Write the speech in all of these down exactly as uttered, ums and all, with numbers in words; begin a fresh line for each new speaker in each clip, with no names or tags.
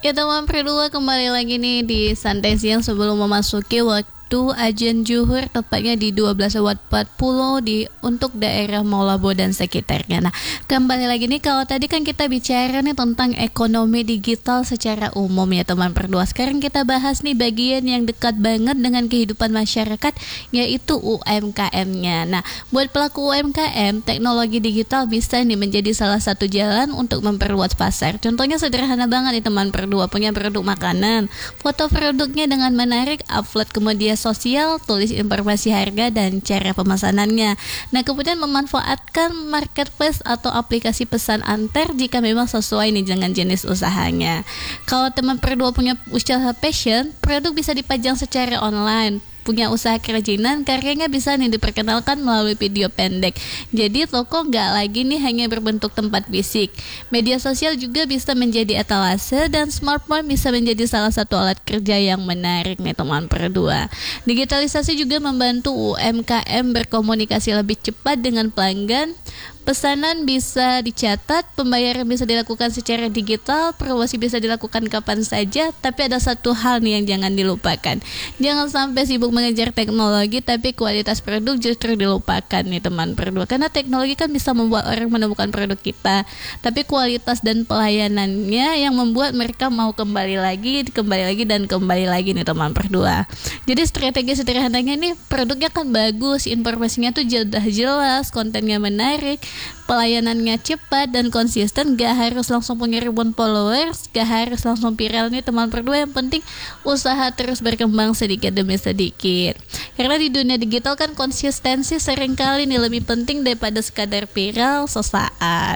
Ya teman berdua, kembali lagi nih di Santai Siang sebelum memasuki waktu azan zuhur, tepatnya di dua belas lewat empat puluh di untuk daerah Maulabo dan sekitarnya. Nah, kembali lagi nih, kalau tadi kan kita bicara nih tentang ekonomi digital secara umum ya teman berdua. Sekarang kita bahas nih bagian yang dekat banget dengan kehidupan masyarakat, yaitu U M K M-nya. Nah, buat pelaku U M K M, teknologi digital bisa nih menjadi salah satu jalan untuk memperluas pasar. Contohnya sederhana banget nih teman berdua, punya produk makanan, foto produknya dengan menarik, upload ke media sosial, tulis informasi harga dan cara pemesanannya. Nah, kemudian memanfaatkan marketplace atau aplikasi pesan antar jika memang sesuai nih dengan jenis usahanya. Kalau teman berdua punya usaha fashion, produk bisa dipajang secara online. Punya usaha kerajinan, karyanya bisa nih diperkenalkan melalui video pendek. Jadi toko nggak lagi nih hanya berbentuk tempat fisik. Media sosial juga bisa menjadi etalase, dan smartphone bisa menjadi salah satu alat kerja yang menarik nih teman berdua. Digitalisasi juga membantu U M K M berkomunikasi lebih cepat dengan pelanggan. Pesanan bisa dicatat, pembayaran bisa dilakukan secara digital, promosi bisa dilakukan kapan saja. Tapi ada satu hal nih yang jangan dilupakan. Jangan sampai sibuk mengejar teknologi tapi kualitas produk justru dilupakan nih teman berdua. Karena teknologi kan bisa membuat orang menemukan produk kita, tapi kualitas dan pelayanannya yang membuat mereka mau kembali lagi, kembali lagi dan kembali lagi nih teman berdua. Jadi strategi sederhananya nih, produknya kan bagus, informasinya tuh sudah jelas, kontennya menarik, pelayanannya cepat dan konsisten, gak harus langsung punya ribuan followers, gak harus langsung viral nih teman berdua. Yang penting usaha terus berkembang sedikit demi sedikit. Karena di dunia digital kan konsistensi seringkali nih lebih penting daripada sekadar viral sesaat.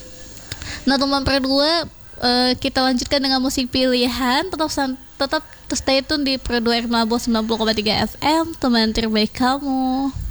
Nah teman berdua, uh, kita lanjutkan dengan musik pilihan. Tetap tetap stay tune di Produk Maulabo sembilan puluh koma tiga F M, teman terbaik kamu.